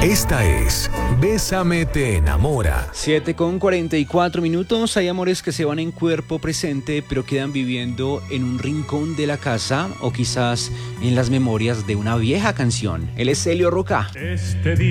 Esta es Bésame te enamora. 7:44. Hay amores que se van en cuerpo presente, pero quedan viviendo en un rincón de la casa o quizás en las memorias de una vieja canción. Él es Helio Roca.